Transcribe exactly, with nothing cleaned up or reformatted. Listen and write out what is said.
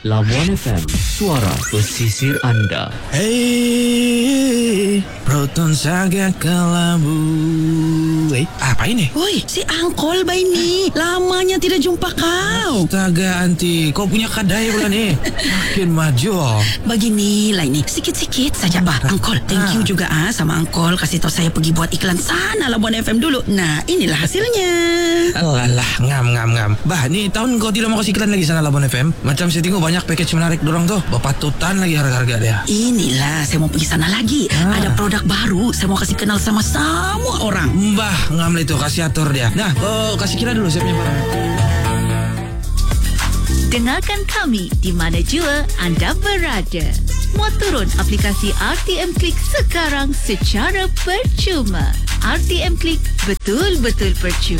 Labuan F M, suara pesisir anda. Hei, Proton Saga Kelabu. Eh, apa ini? Woi, si Angkol ba ini? Lamanya tidak jumpa kau. Astaga, Anti, kau punya kadai pula nih. Makin maju. Begini lah ini, sikit-sikit saja bah. Angkol, thank you juga ah sama Angkol kasih tahu saya pergi buat iklan sana Labuan F M dulu. Nah, inilah hasilnya. Alah, ngam ngam ngam. Bah, nih tahun kau tidak mau kasih iklan lagi sana Labuan F M. Macam saya tengok banyak package menarik dorong tuh. Bapatutan lagi harga-harga dia. Inilah saya mau pergi sana lagi. Ah. Ada produk baru, saya mau kasih kenal sama semua orang. Mbah, ngam lah itu, kasih atur dia. Nah, kau kasih kira dulu saya punya barang. Dengarkan kami di mana jua anda berada. Muat turun aplikasi R T M Klik sekarang secara percuma. R T M Klik, betul-betul percuma.